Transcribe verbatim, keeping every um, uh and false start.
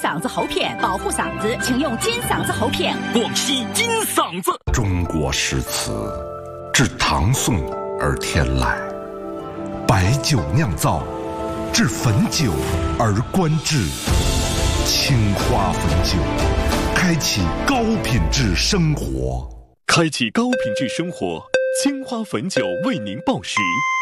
嗓子喉片，保护嗓子，请用金嗓子喉片。 广西金嗓子。 中国诗词自唐宋而天来，白酒酿造，至汾酒而观致。青花汾酒，开启高品质生活。 开启高品质生活，青花汾酒为您报时。